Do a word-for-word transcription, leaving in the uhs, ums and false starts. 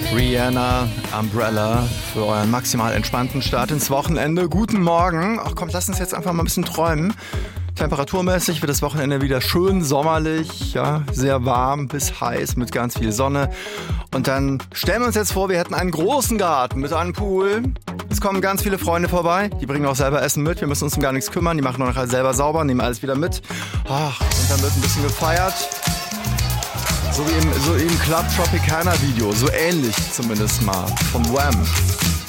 Rihanna, Umbrella für euren maximal entspannten Start ins Wochenende. Guten Morgen. Ach komm, lass uns jetzt einfach mal ein bisschen träumen. Temperaturmäßig wird das Wochenende wieder schön sommerlich, ja, sehr warm bis heiß mit ganz viel Sonne. Und dann stellen wir uns jetzt vor, wir hätten einen großen Garten mit einem Pool. Es kommen ganz viele Freunde vorbei, die bringen auch selber Essen mit. Wir müssen uns um gar nichts kümmern, die machen nur noch alles selber sauber, nehmen alles wieder mit. Ach, und dann wird ein bisschen gefeiert. So wie im, so im Club Tropicana Video, so ähnlich zumindest mal, von Wham.